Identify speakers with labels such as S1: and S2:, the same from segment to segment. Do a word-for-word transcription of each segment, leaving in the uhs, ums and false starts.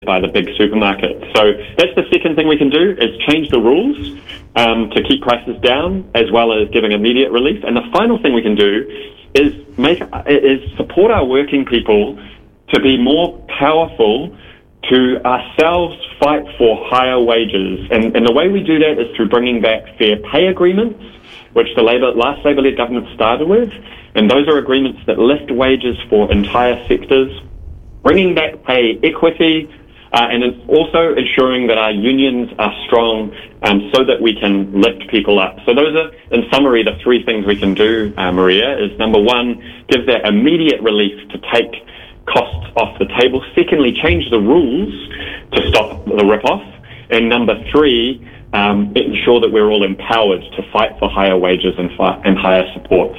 S1: by the big supermarkets. So that's the second thing we can do, is change the rules um, to keep prices down, as well as giving immediate relief. And the final thing we can do is make is support our working people to be more powerful to ourselves fight for higher wages. And, and the way we do that is through bringing back fair pay agreements, which the Labour, last Labour-led government started with. And those are agreements that lift wages for entire sectors, bringing back pay equity, uh, and it's also ensuring that our unions are strong um, so that we can lift people up. So those are, in summary, the three things we can do, uh, Maria, is number one, give that immediate relief to take costs off the table. Secondly, change the rules to stop the rip-off. And number three, um, ensure that we're all empowered to fight for higher wages and, fi- and higher supports.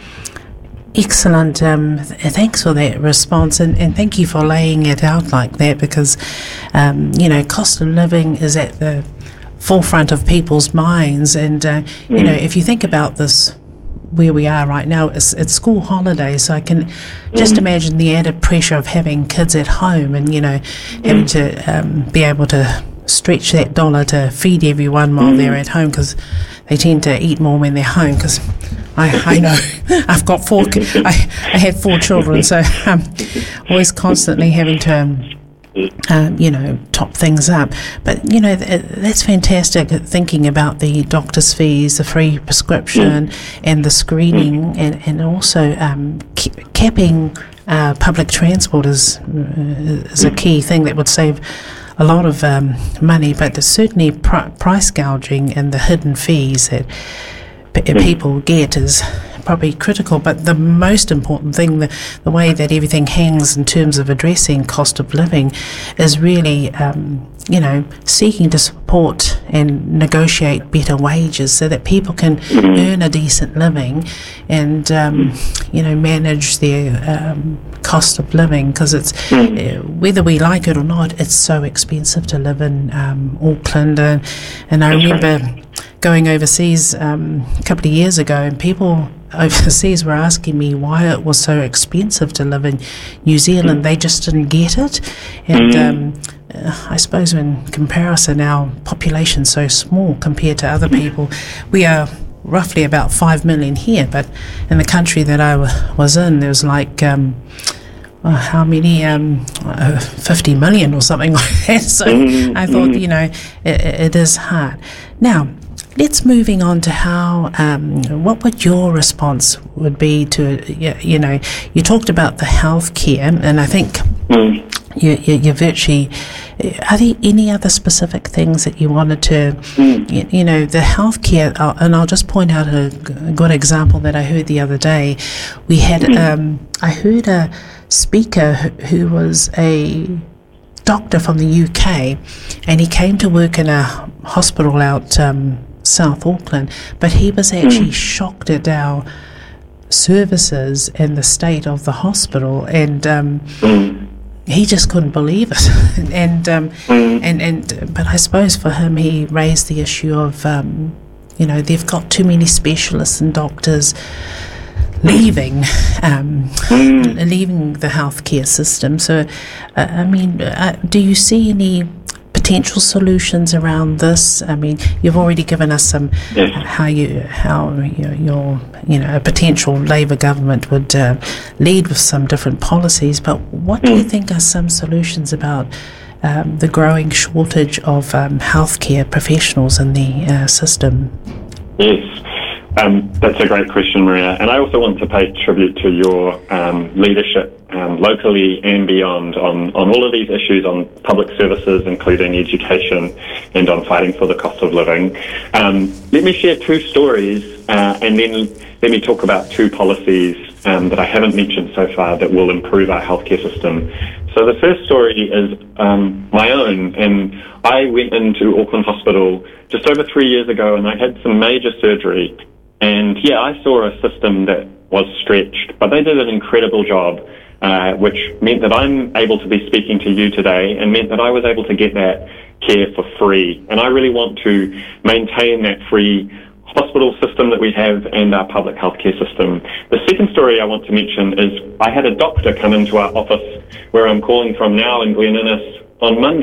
S2: Excellent. Um, th- thanks for that response, and, and thank you for laying it out like that, because, um, you know, cost of living is at the forefront of people's minds. And, uh, mm. you know, if you think about this, where we are right now, it's, it's school holidays, so I can just mm. imagine the added pressure of having kids at home and, you know, mm. having to um, be able to stretch that dollar to feed everyone while mm. they're at home, because they tend to eat more when they're home, because I, I know I've got four, I, I had four children, so I'm um, always constantly having to, um, um, you know, top things up. But, you know, th- that's fantastic, thinking about the doctor's fees, the free prescription, mm. and the screening, mm. and, and also um, c- capping uh, public transport is, uh, is a key thing that would save a lot of um, money, but there's certainly pr- price gouging and the hidden fees that p- people get is probably critical. But the most important thing, the, the way that everything hangs in terms of addressing cost of living, is really, um, you know, seeking to support and negotiate better wages so that people can earn a decent living and, um, you know, manage their um, cost of living, because it's, uh, whether we like it or not, it's so expensive to live in um, Auckland. Uh, and I remember going overseas um, a couple of years ago, and people overseas were asking me why it was so expensive to live in New Zealand. They just didn't get it. And um, uh, I suppose in comparison, our population's so small compared to other people. We are roughly about five million here, but in the country that I w- was in, there was like um, oh, how many um, uh, fifty million or something like that. So I thought, you know, it, it is hard. Now, let's moving on to how, um, what would your response would be to, you know, you talked about the healthcare, and I think mm. you, you, you virtually, are there any other specific things that you wanted to, mm. you, you know, the healthcare, uh, and I'll just point out a, a good example that I heard the other day. We had, mm. um, I heard a speaker who, who was a doctor from the U K, and he came to work in a hospital out um, South Auckland, but he was actually mm. shocked at our services and the state of the hospital, and um, mm. he just couldn't believe it. and um, mm. and and but I suppose for him, he raised the issue of um, you know, they've got too many specialists and doctors leaving um, mm. leaving the healthcare system. So, uh, I mean, uh, do you see any potential solutions around this? I mean, you've already given us some yes. how you how your, your you know a potential Labour government would uh, lead with some different policies, but what mm. do you think are some solutions about um, the growing shortage of um, healthcare professionals in the uh, system?
S1: Yes. Um, that's a great question, Maria. And I also want to pay tribute to your um, leadership um, locally and beyond on, on all of these issues on public services, including education, and on fighting for the cost of living. Um, let me share two stories uh, and then let me talk about two policies um, that I haven't mentioned so far that will improve our healthcare system. So the first story is um, my own, and I went into Auckland Hospital just over three years ago, and I had some major surgery. And yeah, I saw a system that was stretched, but they did an incredible job, uh, which meant that I'm able to be speaking to you today, and meant that I was able to get that care for free. And I really want to maintain that free hospital system that we have and our public healthcare system. The second story I want to mention is I had a doctor come into our office where I'm calling from now in Glen Innes on Monday.